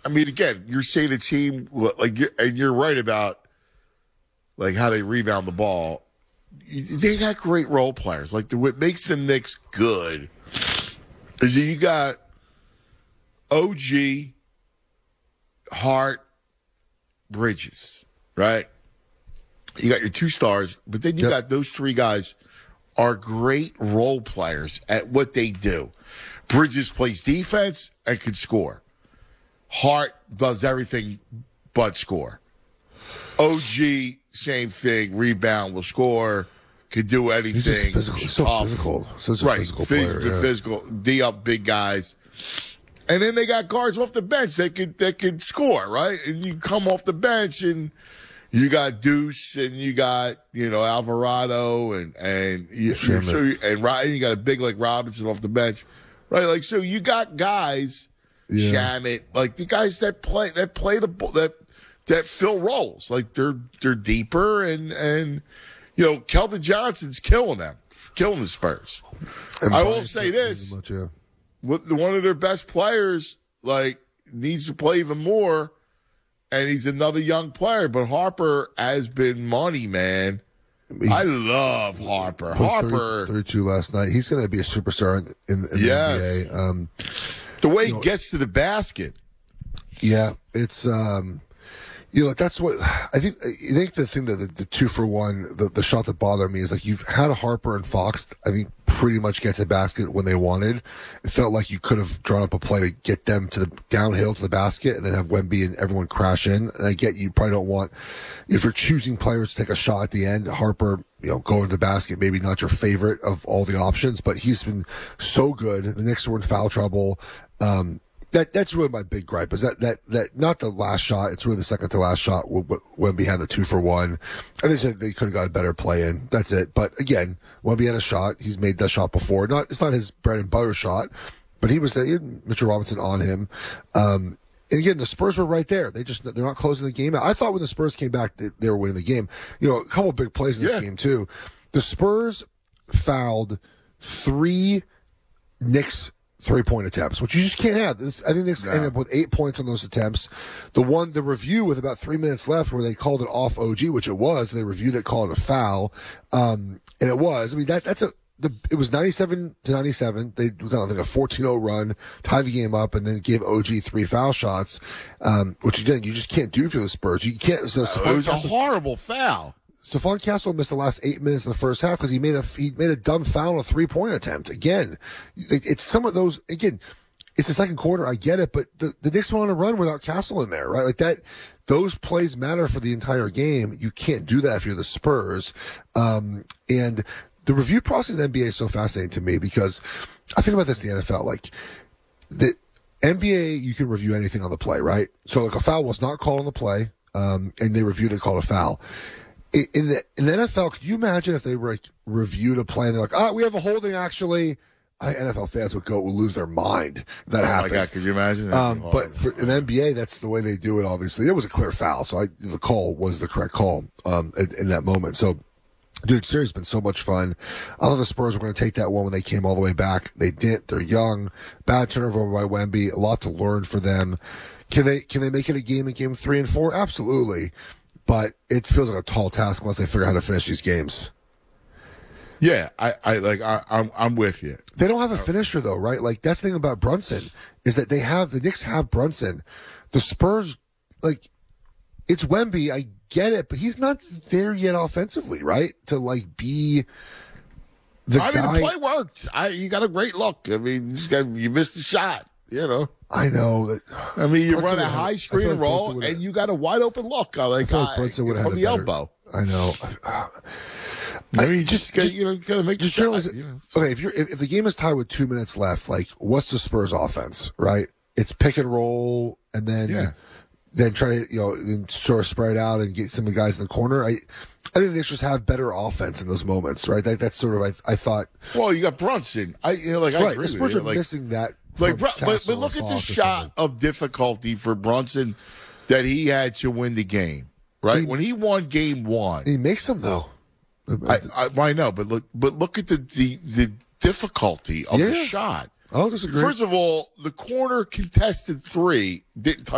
I mean, again, you're saying a team and you're right about like how they rebound the ball. They got great role players. Like what makes the Knicks good is that you got OG, Hart, Bridges, right? You got your two stars, but then you got those three guys are great role players at what they do. Bridges plays defense and can score. Hart does everything but score. OG, same thing. Rebound, will score, can do anything. He's just physical. So physical. Such a physical player. Yeah. Physical. D up big guys. And then they got guards off the bench that could score, right? And you come off the bench and you got Deuce and you got, Alvarado and you got a big like Robinson off the bench. Right? Like, so you got guys, Shamet, like the guys that play the ball, that fill roles. Like they're deeper and Keldon Johnson's killing the Spurs. And I will say this. One of their best players, like, needs to play even more, and he's another young player. But Harper has been money, man. I love Harper. Harper 32 last night. He's going to be a superstar in the NBA. The way he gets to the basket. Yeah, it's that's what I think. I think the thing that the 2-for-1, the shot that bothered me is like you've had Harper and Fox. I think pretty much get to the basket when they wanted. It felt like you could have drawn up a play to get them to the downhill to the basket and then have Wemby and everyone crash in. And I get you probably don't want, if you're choosing players to take a shot at the end, Harper, going to the basket, maybe not your favorite of all the options, but he's been so good. The Knicks were in foul trouble. That's really my big gripe is that not the last shot. It's really the second to last shot Wemby had the 2-for-1. I think they could have got a better play in. That's it. But again, Wemby had a shot. He's made that shot before. It's not his bread and butter shot, but he was there. He had Mitchell Robinson on him. And again, the Spurs were right there. They're not closing the game out. I thought when the Spurs came back, they were winning the game. A couple of big plays in this game too. The Spurs fouled 3 Knicks 3-point attempts, which you just can't have. I think they ended up with 8 points on those attempts. The review with about 3 minutes left where they called it off OG, which it was. They reviewed it, called it a foul. And it was. I mean, it was 97-97. They got, I think, a 14-0 run, tied the game up, and then gave OG 3 foul shots, which again, you just can't do for the Spurs. You can't. So it was a horrible foul. Stephon Castle missed the last 8 minutes of the first half because he made a dumb foul on a 3-point attempt. Again, it's some of those. Again, it's the second quarter. I get it, but the Knicks went on a run without Castle in there, right? Like that. Those plays matter for the entire game. You can't do that if you're the Spurs. And the review process in the NBA is so fascinating to me because I think about this in the NFL. Like the NBA, you can review anything on the play, right? So like a foul was not called on the play, and they reviewed it, called a foul. In the NFL, could you imagine if they reviewed a play and they're like, we have a holding actually? NFL fans would lose their mind if that happened. Oh my God, could you imagine? But in the NBA, that's the way they do it, obviously. It was a clear foul, so the call was the correct call in that moment. So, dude, series has been so much fun. I thought the Spurs were going to take that one when they came all the way back. They didn't. They're young. Bad turnover by Wemby. A lot to learn for them. Can they make it a game in game 3 and 4? Absolutely. But it feels like a tall task unless they figure out how to finish these games. Yeah, I'm with you. They don't have a finisher though, right? Like that's the thing about Brunson is that the Knicks have Brunson. The Spurs, like, it's Wemby. I get it, but he's not there yet offensively, right? To like be the guy. The play worked. You got a great look. I mean, you missed the shot. I know that. I mean, you run a high screen and roll, and you got a wide open look. Like Brunson would have from had the elbow. I know. I mean, you gotta make the shot. Okay, if the game is tied with 2 minutes left, like, what's the Spurs offense, right? It's pick and roll, and then try to then sort of spread out and get some of the guys in the corner. I think they just have better offense in those moments, right? That's sort of I thought. Well, you got Brunson. I agree. The Spurs are missing that. But look at the shot of difficulty for Brunson that he had to win the game, right? When he won game 1, he makes them though. I know, but look at the difficulty of the shot. I don't disagree. First of all, the corner contested 3 didn't touch